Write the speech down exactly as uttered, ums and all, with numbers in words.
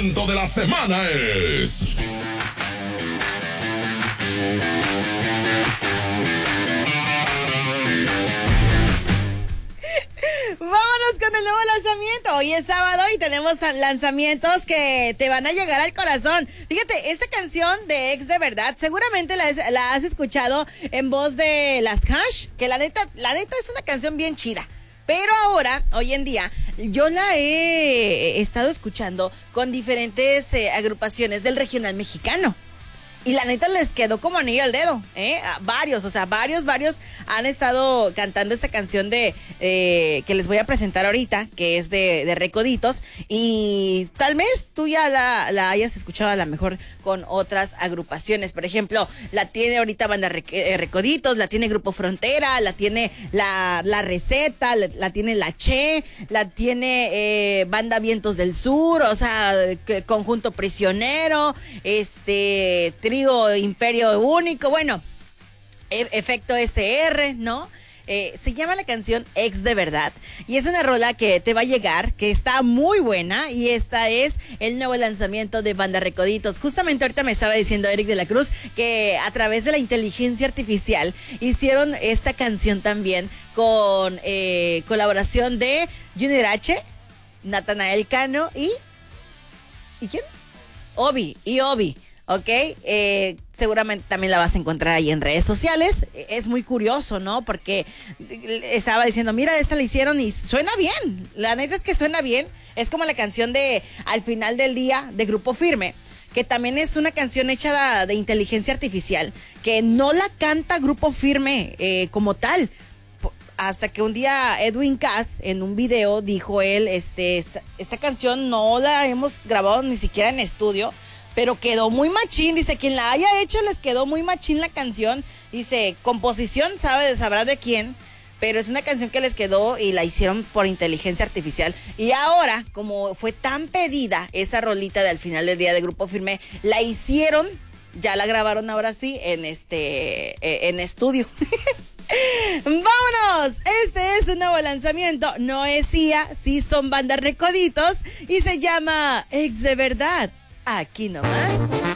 lanzamiento de la semana es... Vámonos con el nuevo lanzamiento. Hoy es sábado y tenemos lanzamientos que te van a llegar al corazón. Fíjate, esta canción de Ex de Verdad, seguramente la, la has escuchado en voz de Las Hash, que la neta, la neta es una canción bien chida. Pero ahora, hoy en día, yo la he estado escuchando con diferentes eh, agrupaciones del regional mexicano. Y la neta les quedó como anillo al dedo, ¿eh? A varios, o sea, varios, varios han estado cantando esta canción de eh, que les voy a presentar ahorita, que es de, de Recoditos. Y tal vez tú ya la, la hayas escuchado a lo mejor con otras agrupaciones. Por ejemplo, la tiene ahorita Banda Recoditos, la tiene Grupo Frontera, la tiene La, la Receta, la, la tiene La Che, la tiene eh, Banda Vientos del Sur, o sea, Conjunto Prisionero, este... Imperio Único, bueno, e- Efecto S R, ¿no? Eh, se llama la canción Ex de Verdad y es una rola que te va a llegar, que está muy buena, y esta es el nuevo lanzamiento de Banda Recoditos. Justamente ahorita me estaba diciendo Eric de la Cruz que a través de la inteligencia artificial hicieron esta canción también con eh, colaboración de Junior H, Natanael Cano y... ¿y quién? Obi, y Obi. Ok, eh, seguramente también la vas a encontrar ahí en redes sociales. Es muy curioso, ¿no? Porque estaba diciendo, mira, esta la hicieron y suena bien. La neta es que suena bien. Es como la canción de Al Final del Día de Grupo Firme, que también es una canción hecha de, de inteligencia artificial, que no la canta Grupo Firme eh, como tal. Hasta que un día Edwin Cass en un video dijo él, este, esta canción no la hemos grabado ni siquiera en estudio, pero quedó muy machín. Dice, quien la haya hecho les quedó muy machín la canción. Dice, composición sabe, sabrá de quién, pero es una canción que les quedó y la hicieron por inteligencia artificial. Y ahora, como fue tan pedida esa rolita de Al Final del Día de Grupo Firme, la hicieron, ya la grabaron ahora sí en este, eh, en estudio. ¡Vámonos! Este es un nuevo lanzamiento. No es I A, sí son Banda Recoditos y se llama Ex de Verdad. Aquí nomás.